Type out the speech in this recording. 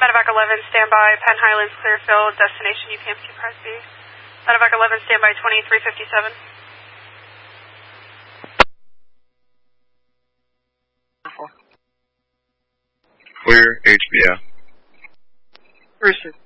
Medevac 11, standby, Penn Highlands, Clearfield, destination UPMC Prize B. Medevac 11, standby, 2357. Clear, HBF. Rooster.